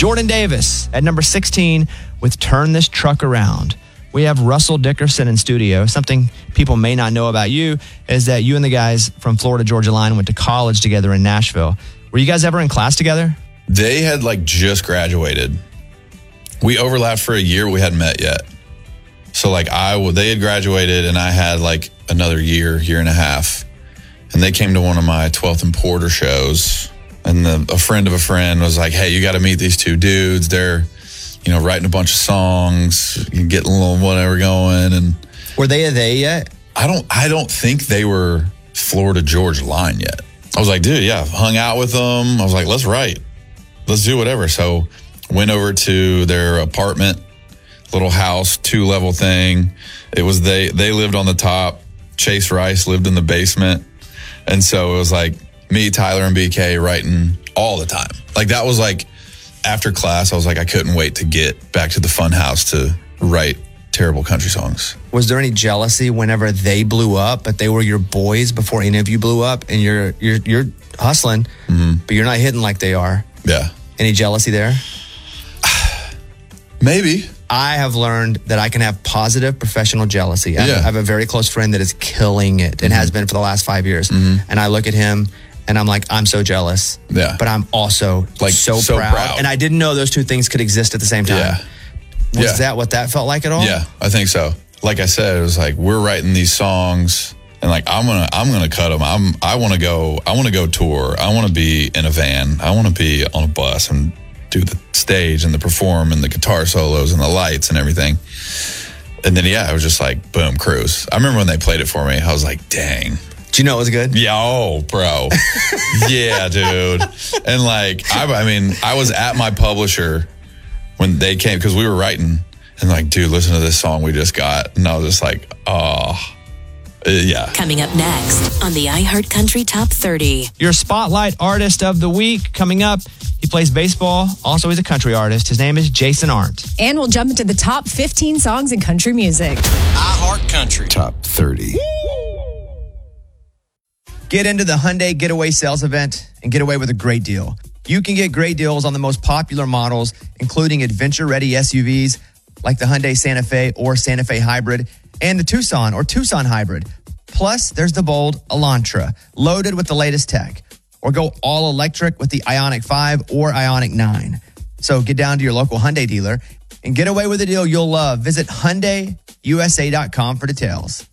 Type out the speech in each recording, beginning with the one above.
Jordan Davis at number 16 with Turn This Truck Around. We have Russell Dickerson in studio. Something people may not know about you is that you and the guys from Florida Georgia Line went to college together in Nashville. Were you guys ever in class together? They had just graduated. We overlapped for a year. We hadn't met yet. So they had graduated and I had another year and a half. And they came to one of my 12th and Porter shows. And a friend of a friend was like, hey, you got to meet these two dudes. They're, writing a bunch of songs, getting a little whatever going. And were they yet? I don't think they were Florida Georgia Line yet. I was like, dude, yeah, hung out with them. I was like, let's write. Let's do whatever. So went over to their apartment, little house, 2-level thing. It was they lived on the top. Chase Rice lived in the basement. And so it was me, Tyler, and BK writing all the time. That was after class, I was I couldn't wait to get back to the fun house to write terrible country songs. Was there any jealousy whenever they blew up, but they were your boys before any of you blew up, and you're hustling, but you're not hitting like they are? Yeah. Any jealousy there? Maybe. I have learned that I can have positive professional jealousy. I have a very close friend that is killing it and has been for the last 5 years. And I look at him and I'm like, I'm so jealous. Yeah. But I'm also so proud. And I didn't know those two things could exist at the same time. Yeah. Was that what that felt like at all? Yeah, I think so. Like I said, it was we're writing these songs and I'm gonna cut them. I want to go tour. I want to be in a van. I want to be on a bus and do the stage and the perform and the guitar solos and the lights and everything. And then, I was just boom, cruise. I remember when they played it for me, I was like, dang. Do you know it was good? Yeah, oh, bro. Yeah, dude. And I was at my publisher when they came, because we were writing, and dude, listen to this song we just got. And I was just yeah. Coming up next on the iHeartCountry Top 30. Your Spotlight Artist of the Week coming up. He plays baseball. Also, he's a country artist. His name is Jason Arndt. And we'll jump into the top 15 songs in country music. iHeartCountry Top 30. Get into the Hyundai Getaway Sales Event and get away with a great deal. You can get great deals on the most popular models, including adventure-ready SUVs like the Hyundai Santa Fe or Santa Fe Hybrid and the Tucson or Tucson Hybrid. Plus, there's the bold Elantra, loaded with the latest tech. Or go all electric with the Ioniq 5 or Ioniq 9. So get down to your local Hyundai dealer and get away with a deal you'll love. Visit HyundaiUSA.com for details.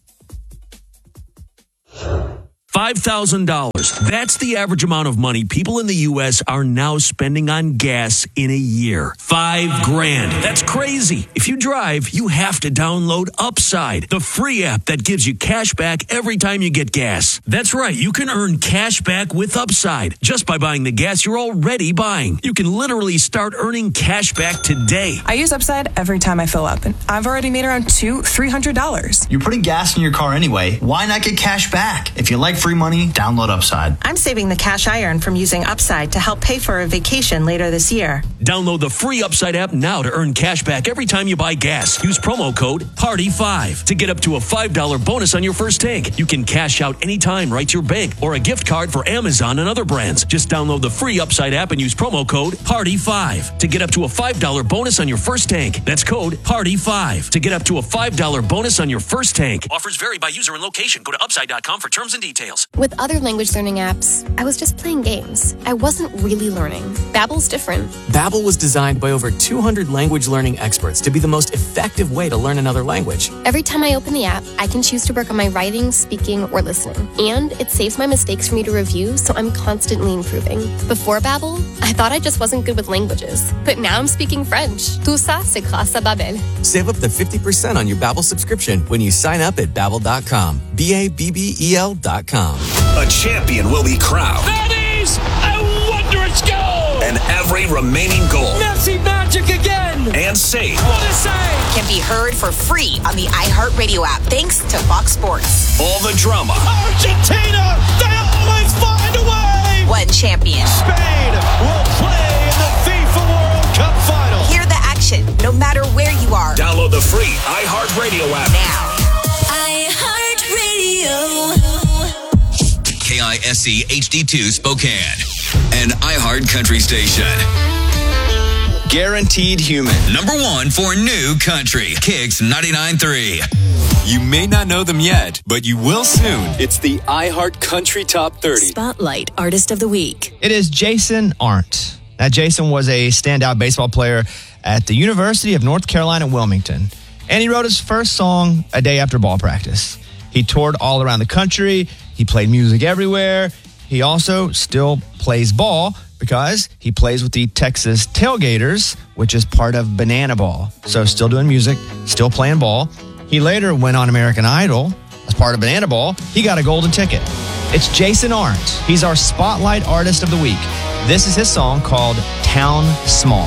$5,000. That's the average amount of money people in the U.S. are now spending on gas in a year. $5,000. That's crazy. If you drive, you have to download Upside, the free app that gives you cash back every time you get gas. That's right. You can earn cash back with Upside just by buying the gas you're already buying. You can literally start earning cash back today. I use Upside every time I fill up, and I've already made around $300. You're putting gas in your car anyway. Why not get cash back? If you like free money, download Upside. I'm saving the cash I earn from using Upside to help pay for a vacation later this year. Download the free Upside app now to earn cash back every time you buy gas. Use promo code PARTY5 to get up to a $5 bonus on your first tank. You can cash out anytime right to your bank or a gift card for Amazon and other brands. Just download the free Upside app and use promo code PARTY5 to get up to a $5 bonus on your first tank. That's code PARTY5 to get up to a $5 bonus on your first tank. Offers vary by user and location. Go to upside.com for terms and details. With other language learning apps, I was just playing games. I wasn't really learning. Babbel's different. Babbel was designed by over 200 language learning experts to be the most effective way to learn another language. Every time I open the app, I can choose to work on my writing, speaking, or listening. And it saves my mistakes for me to review, so I'm constantly improving. Before Babbel, I thought I just wasn't good with languages. But now I'm speaking French. Tout ça, c'est grâce à Babbel. Save up to 50% on your Babbel subscription when you sign up at Babbel.com. Babbel.com. A champion will be crowned. That is a wondrous goal! And every remaining goal. Messi magic again! And save. What a save! Can be heard for free on the iHeartRadio app, thanks to Fox Sports. All the drama. Argentina! They always find a way! One champion. Spain will play in the FIFA World Cup final. Hear the action, no matter where you are. Download the free iHeartRadio app now. iHeartRadio. KISC HD2 Spokane, an iHeart Country station. Guaranteed Human. Number 1 for new country. Kicks 99.3. You may not know them yet, but you will soon. It's the iHeart Country Top 30. Spotlight Artist of the Week. It is Jason Arndt. Now, Jason was a standout baseball player at the University of North Carolina, Wilmington. And he wrote his first song a day after ball practice. He toured all around the country. He played music everywhere. He also still plays ball because he plays with the Texas Tailgaters, which is part of Banana Ball. So still doing music, still playing ball. He later went on American Idol as part of Banana Ball. He got a golden ticket. It's Jason Arndt. He's our Spotlight Artist of the Week. This is his song called Town Small.